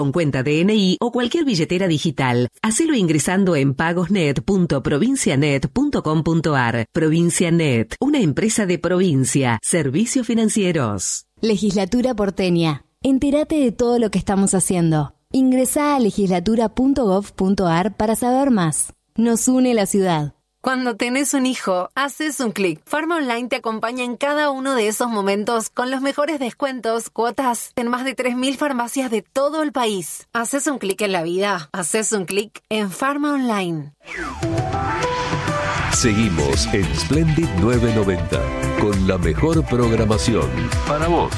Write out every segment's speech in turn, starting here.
con cuenta DNI o cualquier billetera digital. Hacelo ingresando en pagosnet.provincianet.com.ar. Provincianet, una empresa de Provincia. Servicios financieros. Legislatura porteña. Entérate de todo lo que estamos haciendo. Ingresá a legislatura.gov.ar para saber más. Nos une la ciudad. Cuando tenés un hijo, haces un clic. Farma Online te acompaña en cada uno de esos momentos con los mejores descuentos, cuotas en más de 3.000 farmacias de todo el país. Haces un clic en la vida. Haces un clic en Farma Online. Seguimos en Splendid 990 con la mejor programación para vos.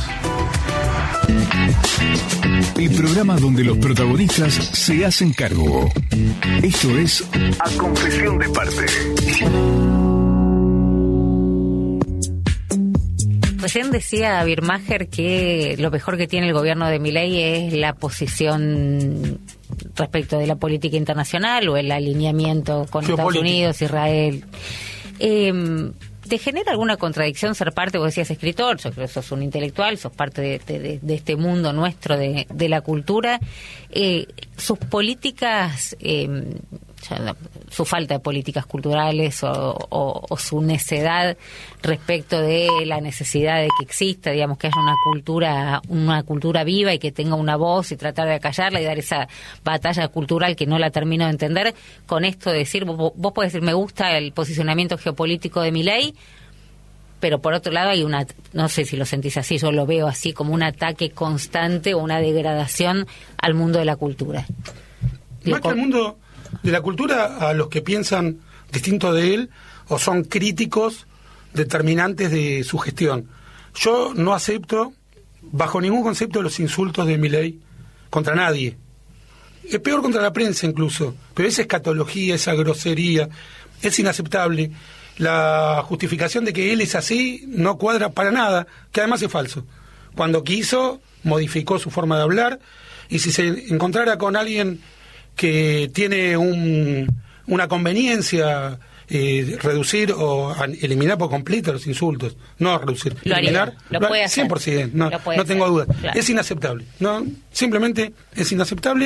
El programa donde los protagonistas se hacen cargo. Esto es A Confesión de Parte. Recién decía Birmacher que lo mejor que tiene el gobierno de Milei es la posición respecto de la política internacional o el alineamiento con Estados Unidos, Israel. ¿Te genera alguna contradicción ser parte? Vos decías escritor, yo creo que sos un intelectual, sos parte de este mundo nuestro de la cultura. Sus políticas, su falta de políticas culturales o su necedad respecto de la necesidad de que exista, digamos, que haya una cultura viva y que tenga una voz y tratar de acallarla y dar esa batalla cultural que no la termino de entender, con esto de decir, vos podés decir, me gusta el posicionamiento geopolítico de Milei, pero por otro lado hay no sé si lo sentís así, yo lo veo así, como un ataque constante o una degradación al mundo de la cultura. Más que al mundo de la cultura, a los que piensan distinto de él o son críticos determinantes de su gestión. Yo no acepto bajo ningún concepto los insultos de Milei contra nadie. Es peor contra la prensa incluso, pero esa escatología, esa grosería, es inaceptable. La justificación de que él es así no cuadra para nada, que además es falso. Cuando quiso, modificó su forma de hablar, y si se encontrara con alguien que tiene una conveniencia, reducir o eliminar por completo los insultos, no reducir, eliminar, lo puede hacer. 100%, no tengo dudas. Claro. Es inaceptable, no, simplemente es inaceptable,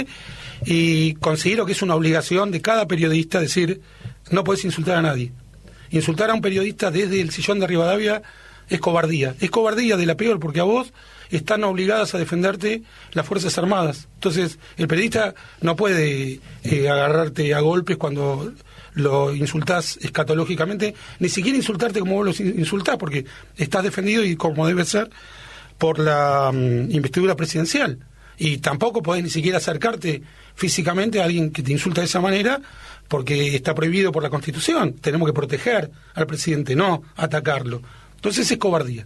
y considero que es una obligación de cada periodista decir, no puedes insultar a nadie. Insultar a un periodista desde el sillón de Rivadavia es cobardía de la peor, porque a vos están obligadas a defenderte las Fuerzas Armadas. Entonces, el periodista no puede agarrarte a golpes cuando lo insultás escatológicamente, ni siquiera insultarte como vos lo insultás, porque estás defendido, y como debe ser, por la investidura presidencial. Y tampoco podés ni siquiera acercarte físicamente a alguien que te insulta de esa manera, porque está prohibido por la Constitución. Tenemos que proteger al presidente, no atacarlo. Entonces es cobardía,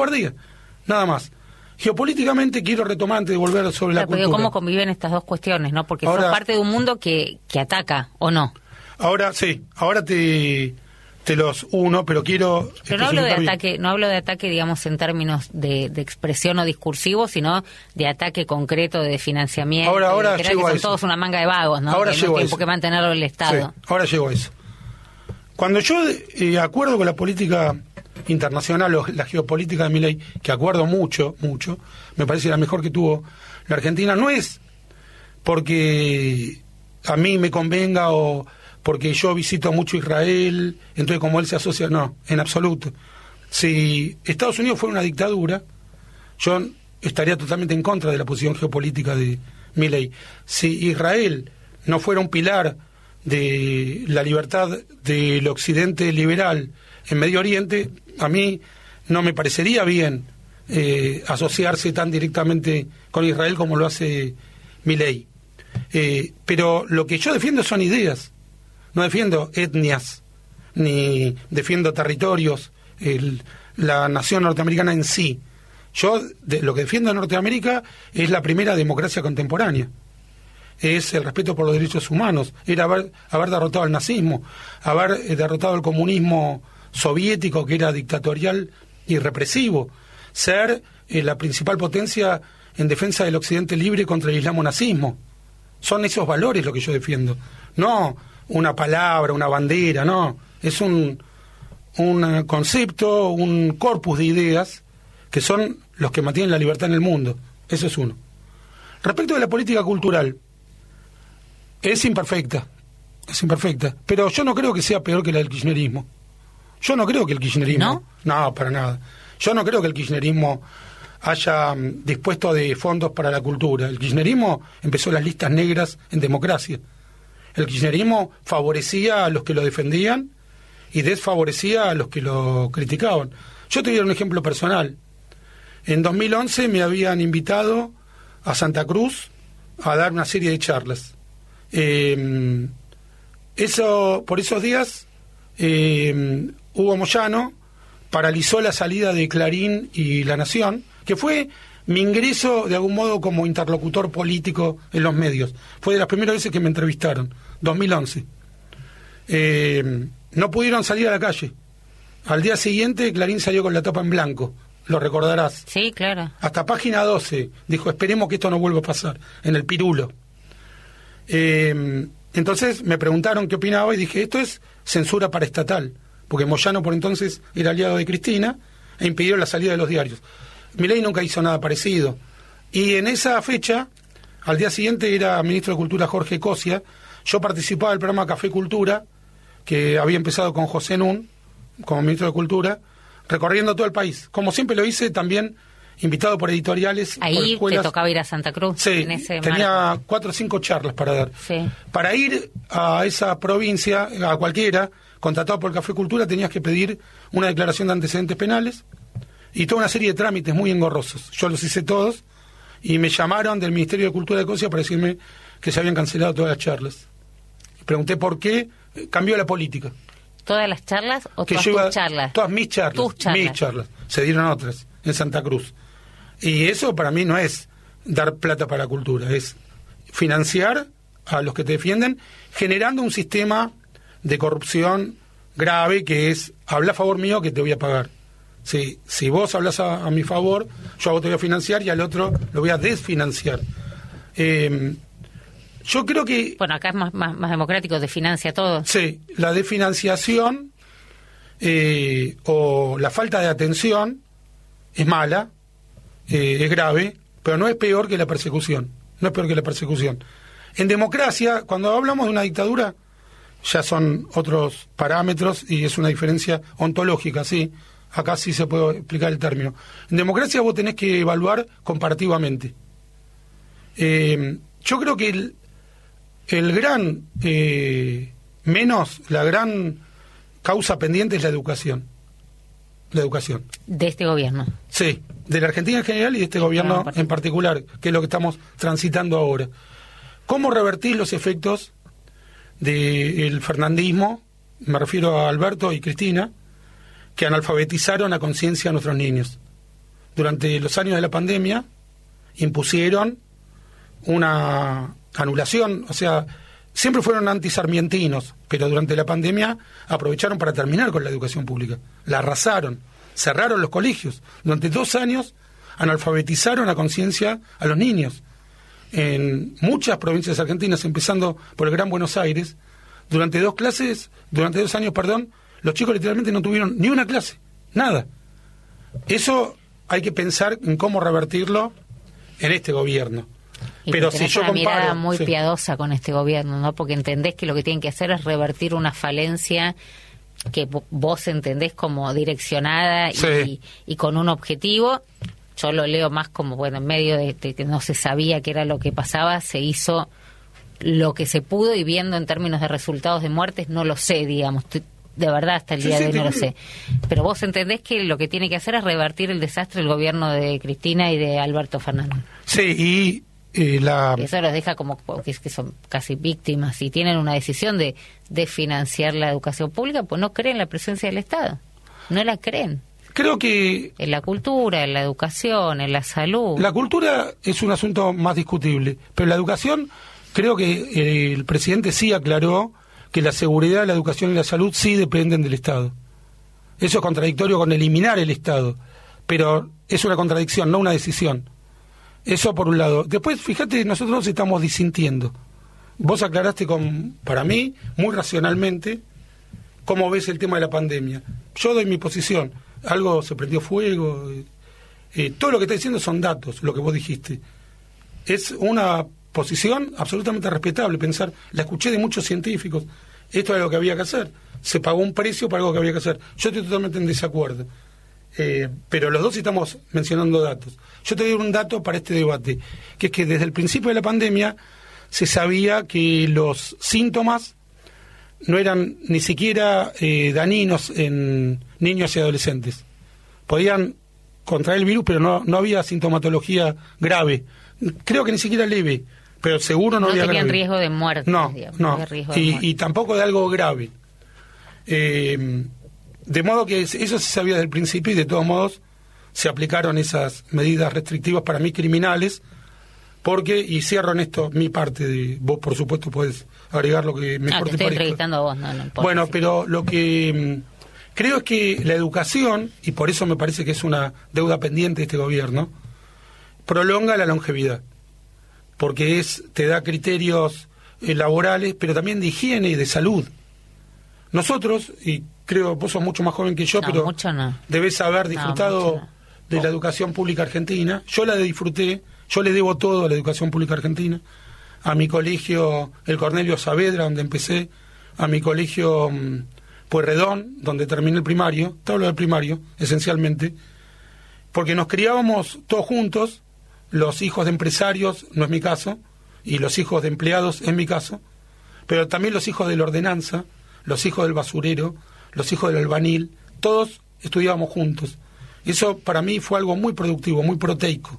nada más. Geopolíticamente quiero retomar antes de volver sobre la cultura. ¿Cómo conviven estas dos cuestiones, no? Porque ahora, sos parte de un mundo que ataca, ¿o no? Ahora sí, ahora te los uno, pero quiero... Pero no hablo de ataque, no hablo de ataque, digamos, en términos de expresión o discursivo, sino de ataque concreto, de financiamiento. Ahora que llego son a eso. Todos una manga de vagos, ¿no? Ahora que llego no a tiene eso. por qué mantenerlo el Estado. Sí, ahora llego a eso. Cuando yo acuerdo con la política internacional o la geopolítica de Milei, que acuerdo mucho, me parece la mejor que tuvo la Argentina, no es porque a mí me convenga o porque yo visito mucho Israel, entonces como él se asocia, no, en absoluto. Si Estados Unidos fuera una dictadura, yo estaría totalmente en contra de la posición geopolítica de Milei. Si Israel no fuera un pilar de la libertad del occidente liberal en Medio Oriente, a mí no me parecería bien asociarse tan directamente con Israel como lo hace Milei. Pero lo que yo defiendo son ideas, no defiendo etnias, ni defiendo territorios, la nación norteamericana en sí. Yo lo que defiendo en Norteamérica es la primera democracia contemporánea, es el respeto por los derechos humanos, era haber derrotado al nazismo, haber derrotado al comunismo soviético, que era dictatorial y represivo, ser la principal potencia en defensa del occidente libre contra el islamo-nazismo. Son esos valores lo que yo defiendo, no una palabra, una bandera, no, es un concepto, un corpus de ideas que son los que mantienen la libertad en el mundo. Eso es uno. Respecto de la política cultural, es imperfecta, pero yo no creo que sea peor que la del kirchnerismo. Yo no creo que el kirchnerismo... No, para nada. Yo no creo que el kirchnerismo haya dispuesto de fondos para la cultura. El kirchnerismo empezó las listas negras en democracia. El kirchnerismo favorecía a los que lo defendían y desfavorecía a los que lo criticaban. Yo te voy a dar un ejemplo personal. En 2011 me habían invitado a Santa Cruz a dar una serie de charlas. Por esos días, Hugo Moyano paralizó la salida de Clarín y La Nación, que fue mi ingreso de algún modo como interlocutor político en los medios. Fue de las primeras veces que me entrevistaron, 2011. No pudieron salir a la calle. Al día siguiente Clarín salió con la tapa en blanco, lo recordarás. Sí, claro. Hasta página 12 dijo, esperemos que esto no vuelva a pasar, en el Pirulo. Entonces me preguntaron qué opinaba y dije, esto es censura paraestatal, porque Moyano por entonces era aliado de Cristina e impidió la salida de los diarios. Milei nunca hizo nada parecido. Y en esa fecha, al día siguiente era ministro de Cultura Jorge Cosia, yo participaba del programa Café Cultura, que había empezado con José Nun, como ministro de Cultura, recorriendo todo el país. Como siempre lo hice, también invitado por editoriales. Ahí por escuelas. Te tocaba ir a Santa Cruz. Sí, en ese tenía marco. 4 o 5 charlas para dar. Sí. Para ir a esa provincia, a cualquiera, contratado por Café Cultura, tenías que pedir una declaración de antecedentes penales y toda una serie de trámites muy engorrosos. Yo los hice todos y me llamaron del Ministerio de Cultura de Cosia para decirme que se habían cancelado todas las charlas. Pregunté por qué, cambió la política. ¿Todas las charlas o Que todas tus charlas? Todas mis charlas. Tus charlas. Mis charlas. Se dieron otras en Santa Cruz. Y eso para mí no es dar plata para la cultura, es financiar a los que te defienden, generando un sistema de corrupción grave que es, habla a favor mío que te voy a pagar. Si vos hablas a mi favor, yo a vos te voy a financiar y al otro lo voy a desfinanciar. Yo creo que... Bueno, acá es más democrático, desfinancia todo. Sí, la desfinanciación o la falta de atención es mala, es grave, pero no es peor que la persecución. No es peor que la persecución. En democracia, cuando hablamos de una dictadura, ya son otros parámetros y es una diferencia ontológica, ¿sí? Acá sí se puede explicar el término. En democracia vos tenés que evaluar comparativamente. Yo creo que la gran causa pendiente es la educación. La educación. De este gobierno. Sí, de la Argentina en general y de este gobierno en particular, que es lo que estamos transitando ahora. ¿Cómo revertir los efectos del fernandismo? Me refiero a Alberto y Cristina, que analfabetizaron a conciencia a nuestros niños. Durante los años de la pandemia impusieron una anulación, o sea, siempre fueron antisarmientinos, pero durante la pandemia aprovecharon para terminar con la educación pública. La arrasaron, cerraron los colegios. Durante 2 años analfabetizaron a conciencia a los niños. En muchas provincias argentinas, empezando por el Gran Buenos Aires, durante 2 años, los chicos literalmente no tuvieron ni una clase, nada. Eso hay que pensar en cómo revertirlo en este gobierno. Y pero si yo una mirada comparo, muy piadosa con este gobierno, ¿no? Porque entendés que lo que tienen que hacer es revertir una falencia que vos entendés como direccionada y con un objetivo. Yo lo leo más como, bueno, en medio de que no se sabía qué era lo que pasaba, se hizo lo que se pudo y viendo en términos de resultados de muertes, no lo sé, digamos. De verdad, hasta el día de hoy no lo sé. Pero vos entendés que lo que tiene que hacer es revertir el desastre del gobierno de Cristina y de Alberto Fernández. Sí, y eso los deja como que son casi víctimas y tienen una decisión de financiar la educación pública, pues no creen la presencia del Estado. No la creen. Creo que... En la cultura, en la educación, en la salud. La cultura es un asunto más discutible, pero la educación, creo que el presidente sí aclaró que la seguridad, la educación y la salud sí dependen del Estado. Eso es contradictorio con eliminar el Estado, pero es una contradicción, no una decisión. Eso por un lado. Después, fíjate, nosotros estamos disintiendo. Vos aclaraste para mí, muy racionalmente, cómo ves el tema de la pandemia. Yo doy mi posición. Algo se prendió fuego. Todo lo que está diciendo son datos, lo que vos dijiste. es una posición absolutamente respetable pensar, la escuché de muchos científicos, esto es lo que había que hacer, se pagó un precio para algo que había que hacer. Yo estoy totalmente en desacuerdo, pero los dos estamos mencionando datos. Yo te doy un dato para este debate, que es que desde el principio de la pandemia se sabía que los síntomas no eran ni siquiera dañinos en niños y adolescentes. Podían contraer el virus, pero no había sintomatología grave. Creo que ni siquiera leve, pero seguro no había tenían grave. riesgo de muerte. No. Y tampoco de algo grave. De modo que eso se sabía desde el principio y de todos modos se aplicaron esas medidas restrictivas, para mí criminales, porque, y cierro en esto mi parte, vos por supuesto podés agregar lo que mejor te estoy parezca. entrevistando a vos, no importa. Bueno, pero lo que creo es que la educación, y por eso me parece que es una deuda pendiente de este gobierno, prolonga la longevidad, porque te da criterios laborales, pero también de higiene y de salud. Nosotros, y creo vos sos mucho más joven que yo, pero debes haber disfrutado de la educación pública argentina. Yo la disfruté, yo le debo todo a la educación pública argentina, a mi colegio, el Cornelio Saavedra, donde empecé, a mi colegio Pueyrredón, donde terminé el primario. Te hablo del primario, esencialmente, porque nos criábamos todos juntos, los hijos de empresarios, no es mi caso, y los hijos de empleados, es mi caso, pero también los hijos de la ordenanza, los hijos del basurero, los hijos del albanil, todos estudiábamos juntos. Eso para mí fue algo muy productivo, muy proteico.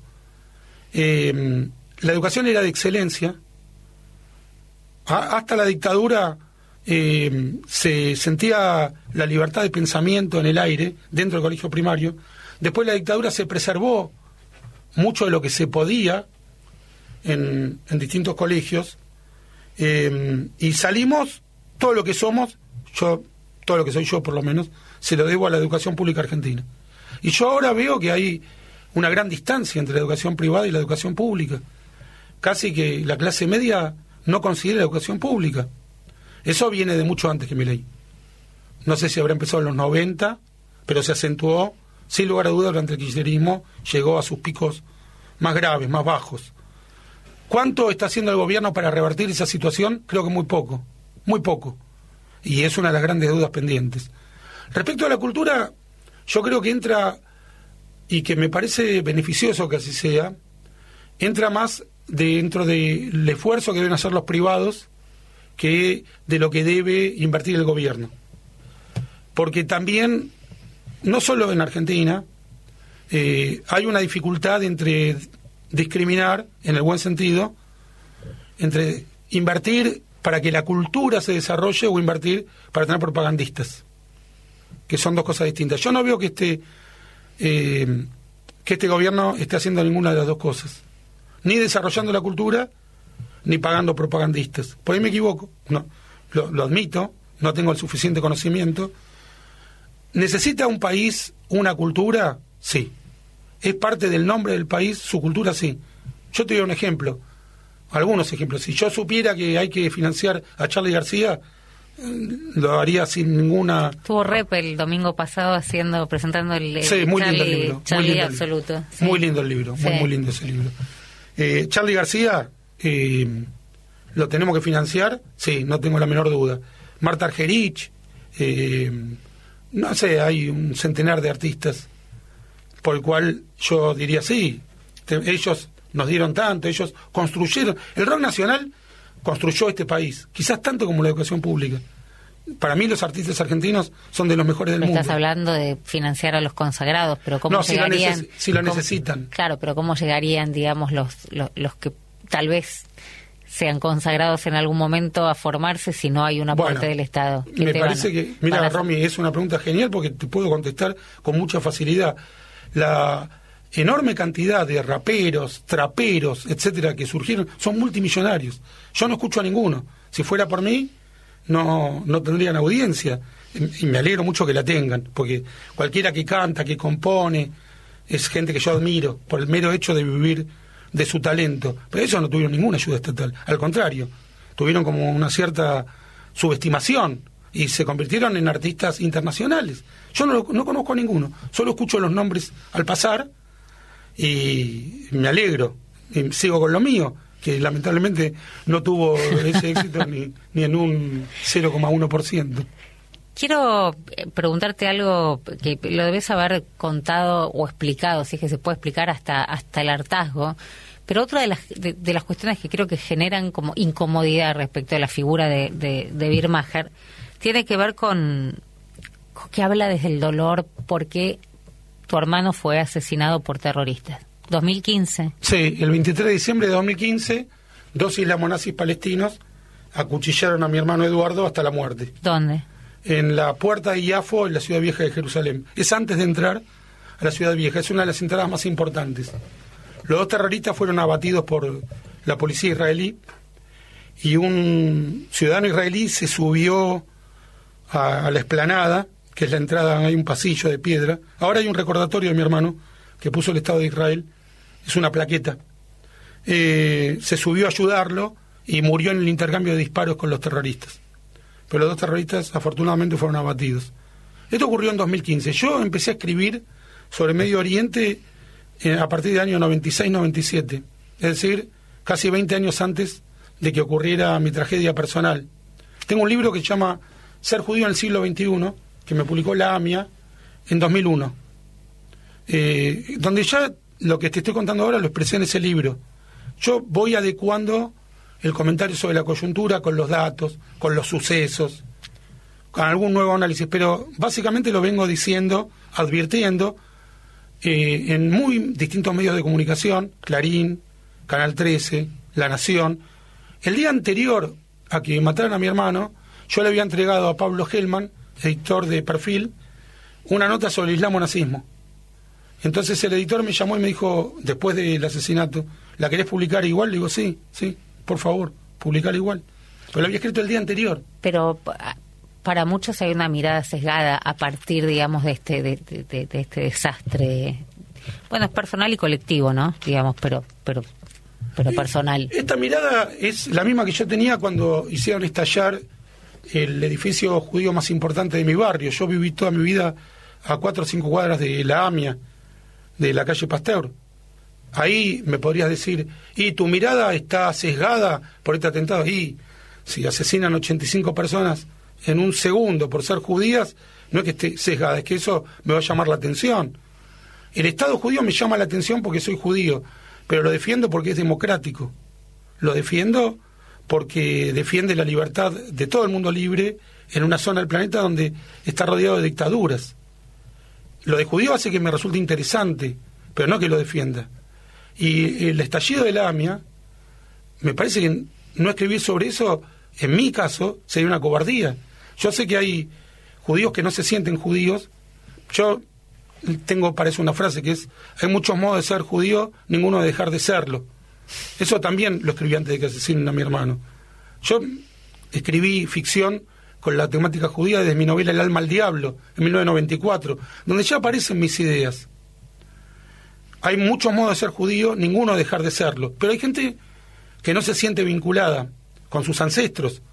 La educación era de excelencia. Hasta la dictadura se sentía la libertad de pensamiento en el aire dentro del colegio primario. Después la dictadura se preservó mucho de lo que se podía en distintos colegios, y salimos, todo lo que somos, todo lo que soy yo por lo menos, se lo debo a la educación pública argentina. Y yo ahora veo que hay una gran distancia entre la educación privada y la educación pública. Casi que la clase media no considera la educación pública. Eso viene de mucho antes que Milei. No sé si habrá empezado en los 90, pero se acentuó, sin lugar a dudas, durante el kirchnerismo, llegó a sus picos más graves, más bajos. ¿Cuánto está haciendo el gobierno para revertir esa situación? Creo que muy poco, muy poco. Y es una de las grandes deudas pendientes. Respecto a la cultura, yo creo que entra, y que me parece beneficioso que así sea, entra más dentro del esfuerzo que deben hacer los privados que de lo que debe invertir el gobierno. Porque también, no solo en Argentina, hay una dificultad entre discriminar, en el buen sentido, entre invertir para que la cultura se desarrolle o invertir para tener propagandistas, que son dos cosas distintas. Yo no veo que este gobierno esté haciendo ninguna de las dos cosas, ni desarrollando la cultura, ni pagando propagandistas. Por ahí me equivoco, no, lo admito, no tengo el suficiente conocimiento. ¿Necesita un país una cultura? Sí. ¿Es parte del nombre del país su cultura? Sí. Yo te doy un ejemplo, algunos ejemplos. Si yo supiera que hay que financiar a Charly García, lo haría sin ninguna... Estuvo Rep el domingo pasado presentando el sí, muy lindo el libro, Charly muy lindo Absoluto. Sí. Muy lindo el libro, sí. Muy lindo ese libro. Charly García, ¿lo tenemos que financiar? Sí, no tengo la menor duda. Marta Argerich, no sé, hay un centenar de artistas por el cual yo diría sí, ellos nos dieron tanto, ellos construyeron, el rock nacional construyó este país, quizás tanto como la educación pública. Para mí los artistas argentinos son de los mejores del mundo. Estás hablando de financiar a los consagrados, pero ¿cómo llegarían? Si lo necesitan. Claro, pero ¿cómo llegarían, digamos, los que tal vez sean consagrados en algún momento a formarse si no hay un aporte del Estado? Me parece que, mira, Romy, es una pregunta genial porque te puedo contestar con mucha facilidad. La enorme cantidad de raperos, traperos, etcétera, que surgieron, son multimillonarios. Yo no escucho a ninguno. Si fuera por mí, no tendrían audiencia. Y me alegro mucho que la tengan, porque cualquiera que canta, que compone, es gente que yo admiro por el mero hecho de vivir de su talento. Pero ellos no tuvieron ninguna ayuda estatal. Al contrario, tuvieron como una cierta subestimación y se convirtieron en artistas internacionales. Yo no conozco a ninguno, solo escucho los nombres al pasar y me alegro y sigo con lo mío, que lamentablemente no tuvo ese éxito ni en un 0,1%. Quiero preguntarte algo que lo debes haber contado o explicado, si es que se puede explicar hasta el hartazgo, pero otra de las cuestiones que creo que generan como incomodidad respecto a la figura de Birmacher tiene que ver con que habla desde el dolor porque tu hermano fue asesinado por terroristas. 2015. Sí, el 23 de diciembre de 2015, 2 islamonazis palestinos acuchillaron a mi hermano Eduardo hasta la muerte. ¿Dónde? En la puerta de Yafo, en la ciudad vieja de Jerusalén. Es antes de entrar a la ciudad vieja, es una de las entradas más importantes. Los 2 terroristas fueron abatidos por la policía israelí y un ciudadano israelí se subió a la explanada, que es la entrada, hay un pasillo de piedra. Ahora hay un recordatorio de mi hermano que puso el Estado de Israel, es una plaqueta. Se subió a ayudarlo y murió en el intercambio de disparos con los terroristas. Pero los 2 terroristas afortunadamente fueron abatidos. Esto ocurrió en 2015. Yo empecé a escribir sobre Medio Oriente a partir del año 96-97, es decir, casi 20 años antes de que ocurriera mi tragedia personal. Tengo un libro que se llama Ser judío en el siglo XXI, que me publicó la AMIA en 2001, donde ya lo que te estoy contando ahora lo expresé en ese libro. Yo voy adecuando el comentario sobre la coyuntura con los datos, con los sucesos, con algún nuevo análisis, pero básicamente lo vengo diciendo, advirtiendo, en muy distintos medios de comunicación, Clarín, Canal 13, La Nación. El día anterior a que mataran a mi hermano, yo le había entregado a Pablo Hellman, editor de Perfil, una nota sobre el islamonazismo. Entonces el editor me llamó y me dijo, después del asesinato, ¿la querés publicar igual? Le digo, sí, por favor, publicar igual. Pero lo había escrito el día anterior. Pero para muchos hay una mirada sesgada a partir, digamos, de este desastre. Bueno, es personal y colectivo, ¿no? Digamos, pero personal. Esta mirada es la misma que yo tenía cuando hicieron estallar el edificio judío más importante de mi barrio. Yo viví toda mi vida a 4 o 5 cuadras de la AMIA, de la calle Pasteur. Ahí me podrías decir, y tu mirada está sesgada por este atentado. Y si asesinan 85 personas en un segundo por ser judías, no es que esté sesgada, es que eso me va a llamar la atención. El Estado judío me llama la atención porque soy judío, pero lo defiendo porque es democrático. Lo defiendo porque defiende la libertad de todo el mundo libre en una zona del planeta donde está rodeado de dictaduras. Lo de judío hace que me resulte interesante, pero no que lo defienda. Y el estallido de la AMIA, me parece que no escribir sobre eso, en mi caso, sería una cobardía. Yo sé que hay judíos que no se sienten judíos. Yo tengo para eso una frase que es: hay muchos modos de ser judío, ninguno de dejar de serlo. Eso también lo escribí antes de que asesinen a mi hermano. Yo escribí ficción con la temática judía desde mi novela El alma al diablo, en 1994, donde ya aparecen mis ideas. Hay muchos modos de ser judío, ninguno de dejar de serlo. Pero hay gente que no se siente vinculada con sus ancestros.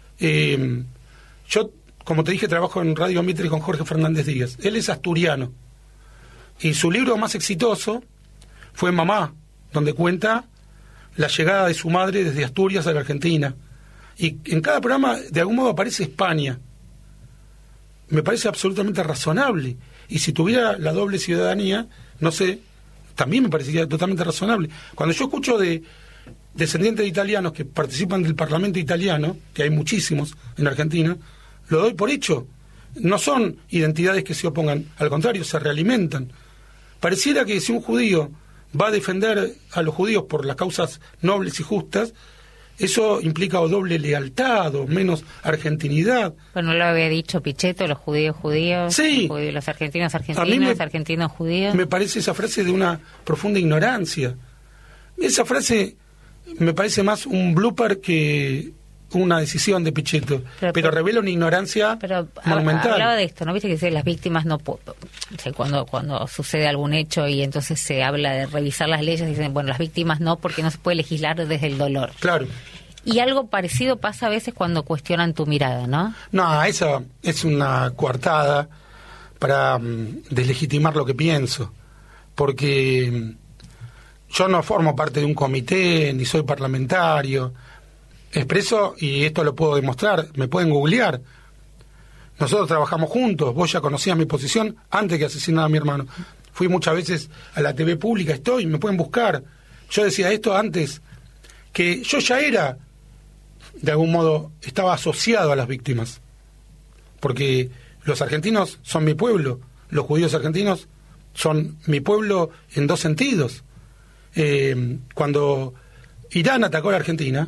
Yo, como te dije, trabajo en Radio Mitre con Jorge Fernández Díaz. Él es asturiano. Y su libro más exitoso fue Mamá, donde cuenta la llegada de su madre desde Asturias a la Argentina. Y en cada programa, de algún modo, aparece España. Me parece absolutamente razonable. Y si tuviera la doble ciudadanía, no sé, también me parecería totalmente razonable. Cuando yo escucho de descendientes de italianos que participan del Parlamento italiano, que hay muchísimos en Argentina, lo doy por hecho. No son identidades que se opongan, al contrario, se realimentan. Pareciera que si un judío va a defender a los judíos por las causas nobles y justas, eso implica o doble lealtad o menos argentinidad. Bueno, lo había dicho Pichetto, los judíos judíos, sí. Los argentinos argentinos, argentinos judíos. Me parece esa frase de una profunda ignorancia. Esa frase me parece más un blooper que una decisión de Pichetto, pero revela una ignorancia monumental. Hablaba de esto, ¿no? Viste que las víctimas no... Cuando sucede algún hecho y entonces se habla de revisar las leyes, dicen, bueno, las víctimas no, porque no se puede legislar desde el dolor. Claro. Y algo parecido pasa a veces cuando cuestionan tu mirada, ¿no? No, esa es una coartada para deslegitimar lo que pienso, porque yo no formo parte de un comité, ni soy parlamentario. Expreso, y esto lo puedo demostrar, me pueden googlear. Nosotros trabajamos juntos, vos ya conocías mi posición antes que asesinara a mi hermano. Fui muchas veces a la TV pública, me pueden buscar. Yo decía esto antes, que yo ya era, de algún modo, estaba asociado a las víctimas. Porque los argentinos son mi pueblo, los judíos argentinos son mi pueblo en dos sentidos. Cuando Irán atacó a la Argentina,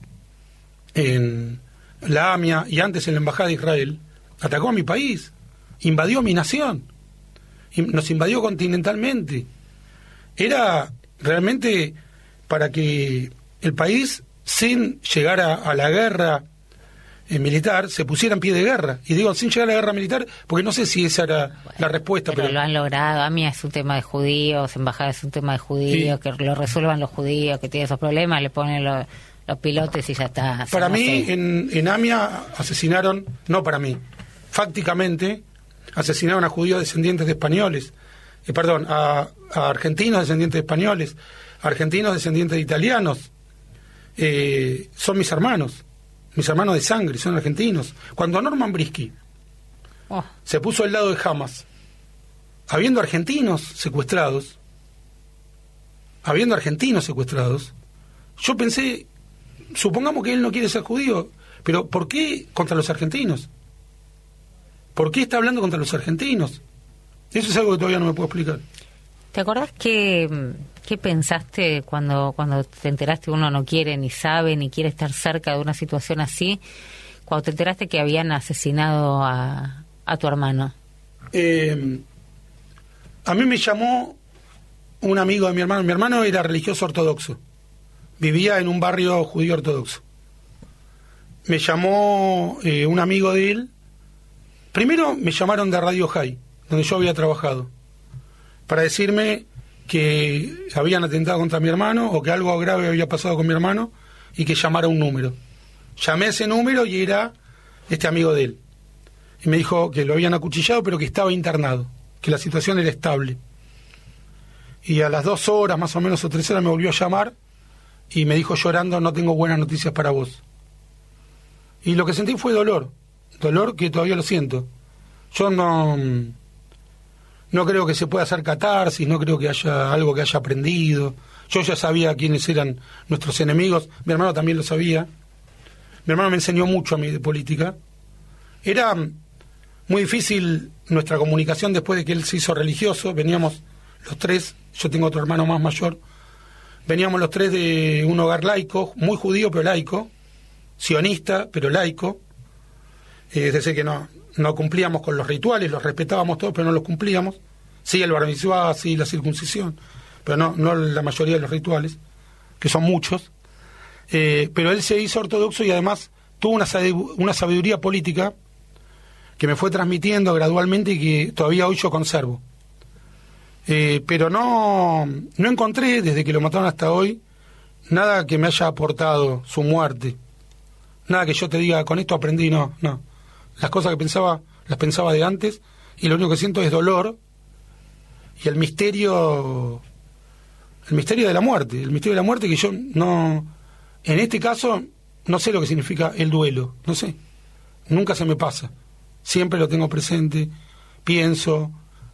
en la AMIA y antes en la Embajada de Israel, atacó a mi país, invadió mi nación, nos invadió continentalmente. Era realmente para que el país, sin llegar a la guerra militar, se pusiera en pie de guerra. Y digo, sin llegar a la guerra militar, porque no sé si esa era la respuesta. Pero lo han logrado. AMIA es un tema de judíos, Embajada es un tema de judíos, sí. Que lo resuelvan los judíos, que tienen esos problemas, le ponen los pilotes y ya está. Para mí, en AMIA asesinaron, no para mí, fácticamente asesinaron a judíos descendientes de españoles, a argentinos descendientes de españoles, a argentinos descendientes de italianos. Son mis hermanos de sangre, son argentinos. Cuando Norman Brisky se puso al lado de Hamas, habiendo argentinos secuestrados, yo pensé, supongamos que él no quiere ser judío, pero ¿por qué contra los argentinos? ¿Por qué está hablando contra los argentinos? Eso es algo que todavía no me puedo explicar. ¿Te acordás qué pensaste cuando te enteraste que uno no quiere, ni sabe, ni quiere estar cerca de una situación así, cuando te enteraste que habían asesinado a tu hermano? A mí me llamó un amigo de mi hermano. Mi hermano era religioso ortodoxo, vivía en un barrio judío ortodoxo. Me llamó un amigo de él. Primero me llamaron de Radio High, donde yo había trabajado, para decirme que habían atentado contra mi hermano o que algo grave había pasado con mi hermano y que llamara un número. Llamé a ese número y era este amigo de él. Y me dijo que lo habían acuchillado, pero que estaba internado, que la situación era estable. Y a las 2 horas, más o menos, o 3 horas, me volvió a llamar y me dijo llorando: no tengo buenas noticias para vos. Y lo que sentí fue dolor que todavía lo siento. Yo no creo que se pueda hacer catarsis, no creo que haya algo que haya aprendido. Yo ya sabía quiénes eran nuestros enemigos, mi hermano también lo sabía. Mi hermano me enseñó mucho a mí de política. Era muy difícil nuestra comunicación después de que él se hizo religioso. Veníamos los tres, yo tengo otro hermano más mayor, veníamos los tres de un hogar laico, muy judío pero laico, sionista pero laico. Es decir, que no cumplíamos con los rituales, los respetábamos todos, pero no los cumplíamos. Sí, el bar mitzvah, sí, la circuncisión, pero no la mayoría de los rituales, que son muchos. Pero él se hizo ortodoxo y además tuvo una sabiduría política que me fue transmitiendo gradualmente y que todavía hoy yo conservo. Pero no encontré, desde que lo mataron hasta hoy, nada que me haya aportado su muerte. Nada que yo te diga, con esto aprendí, no. Las cosas que pensaba, las pensaba de antes, y lo único que siento es dolor y el misterio de la muerte. El misterio de la muerte que yo no... En este caso, no sé lo que significa el duelo, no sé. Nunca se me pasa. Siempre lo tengo presente, pienso.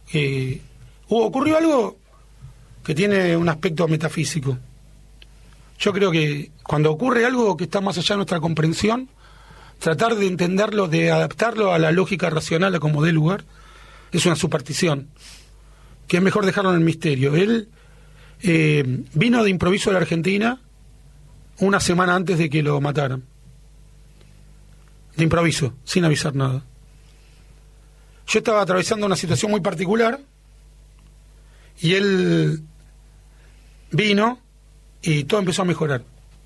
Ocurrió algo que tiene un aspecto metafísico. Yo creo que cuando ocurre algo que está más allá de nuestra comprensión, tratar de entenderlo, de adaptarlo a la lógica racional, a como dé lugar, es una superstición, que es mejor dejarlo en el misterio. Él vino de improviso a la Argentina una semana antes de que lo mataran. De improviso, sin avisar nada. Yo estaba atravesando una situación muy particular y él vino y todo empezó a mejorar.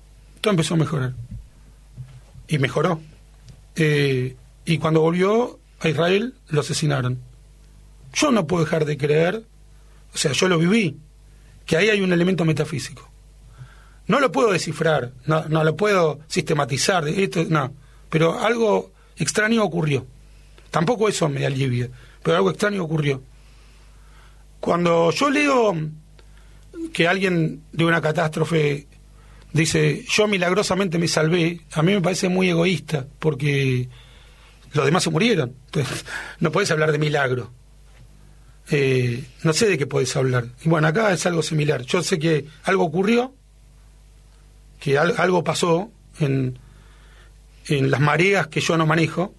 Y mejoró. Y cuando volvió a Israel, lo asesinaron. Yo no puedo dejar de creer, o sea, yo lo viví, que ahí hay un elemento metafísico. No lo puedo descifrar, no lo puedo sistematizar, pero algo extraño ocurrió. Tampoco eso me alivia, pero algo extraño ocurrió. Cuando yo leo que alguien de una catástrofe dice, yo milagrosamente me salvé, a mí me parece muy egoísta, porque los demás se murieron. Entonces, no podés hablar de milagro. No sé de qué podés hablar. Y bueno, acá es algo similar. Yo sé que algo ocurrió, que algo pasó en las mareas que yo no manejo,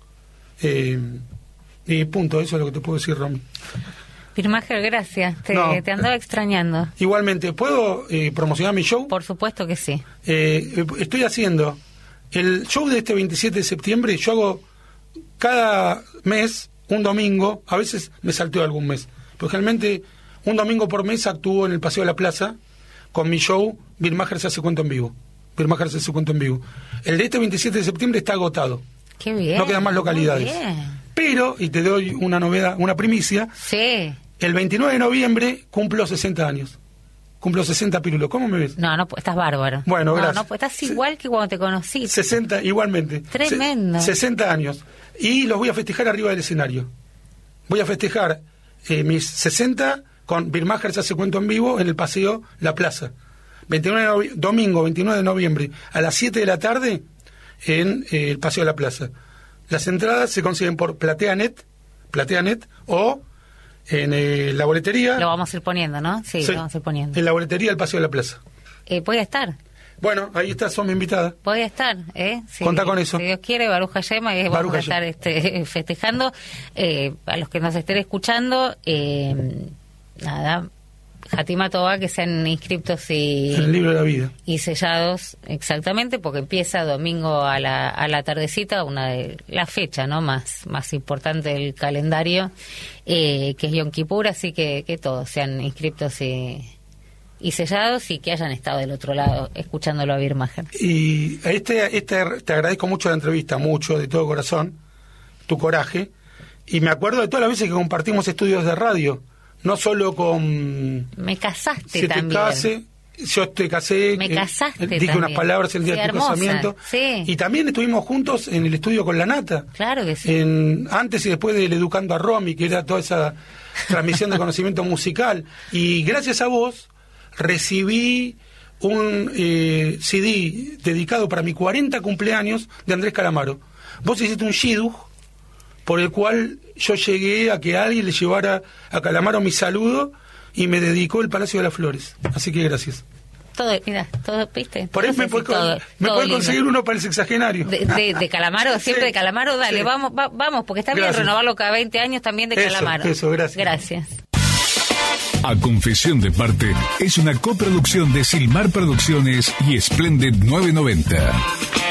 y punto. Eso es lo que te puedo decir, Romy. Birmacher, gracias. Te andaba extrañando. Igualmente, ¿puedo promocionar mi show? Por supuesto que sí. Estoy haciendo el show de este 27 de septiembre. Yo hago cada mes, un domingo, a veces me salteo algún mes, pero generalmente un domingo por mes actúo en el Paseo de la Plaza con mi show Birmacher se hace cuento en vivo. Birmacher se hace cuento en vivo. El de este 27 de septiembre está agotado. Qué bien. No quedan más localidades. Muy bien. Pero, y te doy una novedad, una primicia. Sí. El 29 de noviembre cumplo 60 años. Cumplo 60 pirulos. ¿Cómo me ves? No, estás bárbaro. Bueno, gracias. No, estás igual que cuando te conocí. 60, igualmente. Tremendo. 60 años. Y los voy a festejar arriba del escenario. Voy a festejar mis 60 con Birmacher se hace cuento en vivo en el Paseo La Plaza. Domingo 29 de noviembre a las 7 de la tarde en el Paseo de la Plaza. Las entradas se consiguen por PlateaNet o en la boletería. Lo vamos a ir poniendo, ¿no? Sí, lo vamos a ir poniendo. En la boletería del Paseo de la Plaza. Voy a estar. Bueno, ahí está, son mi invitada. Voy a estar, sí, contá con eso. Si Dios quiere, Baruch Hashem, vamos a estar festejando. A los que nos estén escuchando, nada, Hatima Tova, que sean inscriptos y el libro de la vida y sellados, exactamente, porque empieza domingo a la tardecita, una de la fecha, ¿no? más importante del calendario, que es Yom Kippur, así que todos sean inscriptos y sellados y que hayan estado del otro lado escuchándolo a Birmacher. Y te agradezco mucho la entrevista, mucho, de todo corazón, tu coraje, y me acuerdo de todas las veces que compartimos estudios de radio. No solo con... Me casaste también. Yo te casé. Me casaste dije también. Unas palabras el día de tu casamiento. Sí. Y también estuvimos juntos en el estudio con la Nata. Claro que sí. Antes y después del Educando a Romy, que era toda esa transmisión de conocimiento musical. Y gracias a vos recibí un CD dedicado para mi 40 cumpleaños de Andrés Calamaro. Vos hiciste un shidduch por el cual yo llegué a que alguien le llevara a Calamaro mi saludo y me dedicó el Palacio de las Flores. Así que gracias. Todo, mira, todo, ¿viste? Por eso me puede conseguir uno para el sexagenario. De Calamaro, siempre sí, de Calamaro, dale, sí. Vamos, porque está bien renovarlo cada 20 años también de Calamaro. Eso, gracias. Gracias. A Confesión de Parte es una coproducción de Silmar Producciones y Splendid 990.